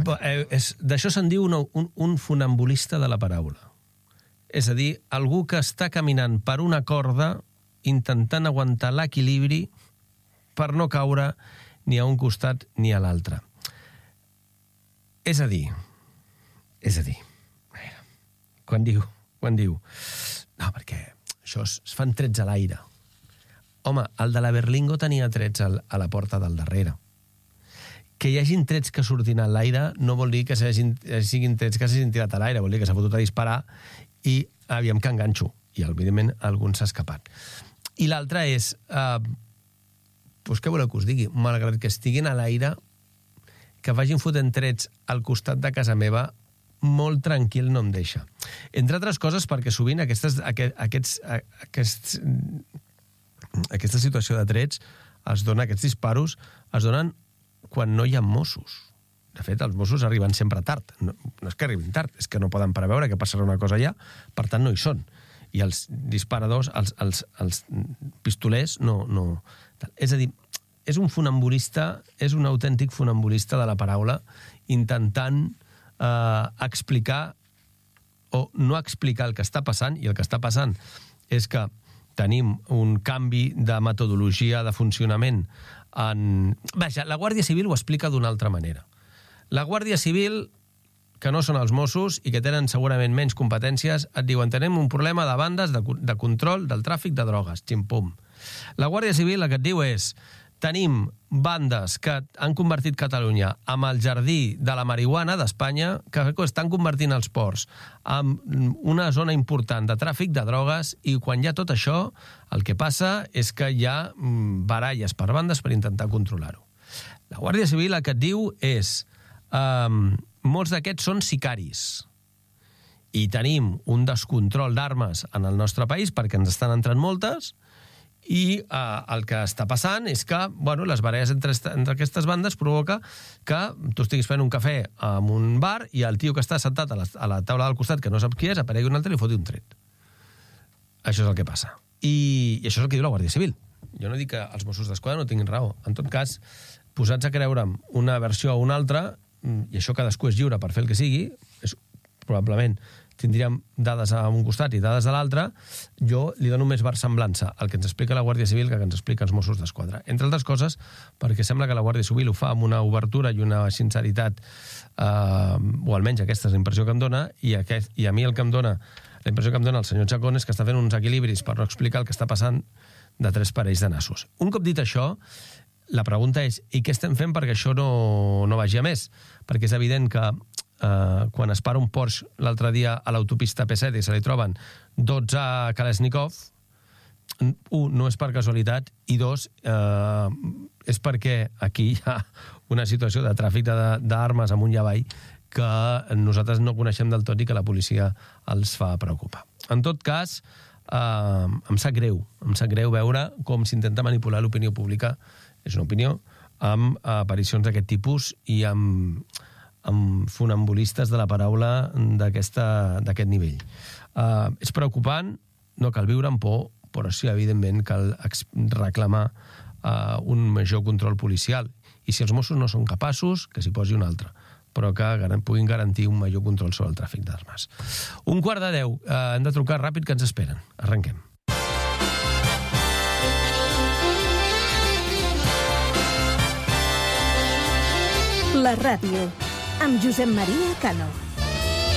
D'això se'n diu un funambulista de la paraula. És a dir, algú que està caminant per una corda intentant aguantar l'equilibri per no caure ni a un costat ni a l'altre. És a dir, quan diu, no, perquè això es fan trets a l'aire. Home, el de la Berlingo tenia trets a la porta del darrere. Que hi hagin trets que surtin a l'aire no vol dir que siguin trets que s'hagin tirat a l'aire, vol dir que s'ha fotut a disparar i aviam que enganxo. I, evidentment, algun s'ha escapat. I l'altre és, doncs què voleu que us digui? Malgrat que estiguin a l'aire, que vagin fotent trets al costat de casa meva, molt tranquil no em deixa. Entre altres coses perquè sovint aquesta situació de trets aquests disparos es donen quan no hi ha Mossos. De fet, els Mossos arriben sempre tard. No és que arribin tard, és que no poden preveure que passarà una cosa allà, per tant no hi són. I els disparadors, els pistolers, no. És a dir, és un funambulista, és un autèntic funambulista de la paraula, intentant explicar o no explicar el que està passant, i el que està passant és que tenim un canvi de metodologia de funcionament Vaja, la Guàrdia Civil ho explica d'una altra manera. La Guàrdia Civil, que no són els Mossos i que tenen segurament menys competències, et diuen, tenim un problema de bandes de control del tràfic de drogues, xim-pum. La Guàrdia Civil el que et diu és, tenim bandes que han convertit Catalunya en el jardí de la marihuana d'Espanya, que estan convertint els ports en una zona important de tràfic de drogues, i quan hi ha tot això, el que passa és que hi ha baralles per bandes per intentar controlar-ho. La Guàrdia Civil el que et diu és, molts d'aquests són sicaris, i tenim un descontrol d'armes en el nostre país perquè ens estan entrant moltes, i el que està passant és que les baralles entre aquestes bandes provoca que tu estiguis fent un cafè en un bar i el tio que està sentat a la taula del costat, que no sap qui és, aparegui un altre i li foti un tret. Això és el que passa. I això és el que diu la Guàrdia Civil. Jo no dic que els Mossos d'Esquadra no tinguin raó. En tot cas, posats a creure'm una versió o una altra, i això cadascú és lliure per fer el que sigui, probablement tindríem dades a un costat i dades a l'altre, jo li dono més versemblança al que ens explica la Guàrdia Civil que ens explica els Mossos d'Esquadra. Entre altres coses, perquè sembla que la Guàrdia Civil ho fa amb una obertura i una sinceritat, o almenys aquesta és la impressió que em dona, i a mi la impressió que em dona el senyor Chacón és que està fent uns equilibris per no explicar el que està passant de tres parells de nassos. Un cop dit això, la pregunta és, i què estem fent perquè això no vagi a més? Perquè és evident que quan es para un Porsche l'altre dia a l'autopista P7 i se li troben 12 Kalashnikov, no és per casualitat, i dos, és perquè aquí hi ha una situació de tràfic d'armes amunt i avall que nosaltres no coneixem del tot i que la policia els fa preocupar. En tot cas, em sap greu veure com s'intenta manipular l'opinió pública, és una opinió, amb aparicions d'aquest tipus i amb funambulistes de la paraula d'aquest nivell. És preocupant, no cal viure amb por, però sí, evidentment, cal reclamar un major control policial. I si els Mossos no són capaços, que s'hi posi un altre, però que puguin garantir un major control sobre el tràfic d'armes. 11:45, hem de trucar ràpid que ens esperen. Arrenquem. La ràdio, amb Josep Maria Cano.